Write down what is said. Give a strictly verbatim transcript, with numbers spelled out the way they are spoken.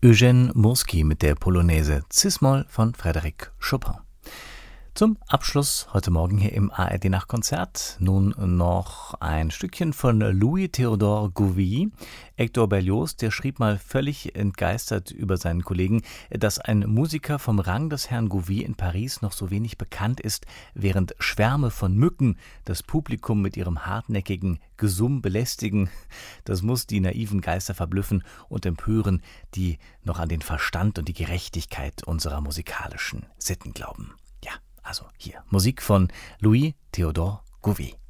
Eugène Murski mit der Polonaise Cis-Moll von Frédéric Chopin. Zum Abschluss heute Morgen hier im A R D-Nachtkonzert nun noch ein Stückchen von Louis-Théodore Gouvier. Hector Berlioz, der schrieb mal völlig entgeistert über seinen Kollegen, dass ein Musiker vom Rang des Herrn Gouvier in Paris noch so wenig bekannt ist, während Schwärme von Mücken das Publikum mit ihrem hartnäckigen Gesumm belästigen. Das muss die naiven Geister verblüffen und empören, die noch an den Verstand und die Gerechtigkeit unserer musikalischen Sitten glauben. Also hier, Musik von Louis-Théodore Gouvier.